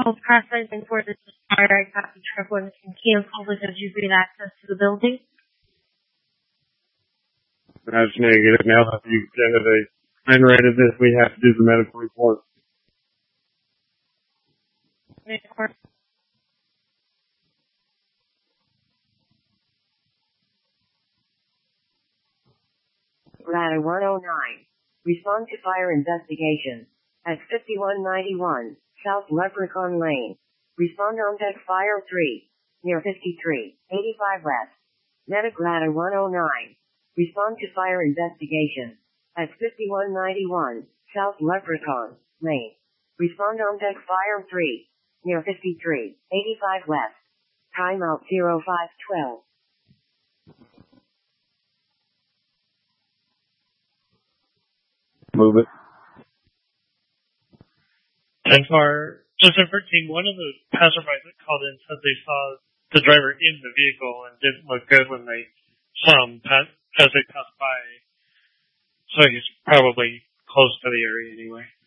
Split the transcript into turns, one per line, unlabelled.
call process and for this fire, I got the truck when it can cancel because you get access to the building.
That's negative. Now that you've generated this, we have to do the medical report.
Ladder 109. Respond to fire investigation. At 5191, South Leprechaun Lane. Respond on deck fire 3. Near 53, 85 West. Medic Ladder 109. Respond to fire investigation. At 5191, South Leprechaun Lane. Respond on deck fire 3. Near 53, 85 West. Timeout 0512.
Move it.
10-4, just 13, one of the passerbys that called in said they saw the driver in the vehicle and didn't look good when they saw him as they passed by. So he's probably close to the area anyway.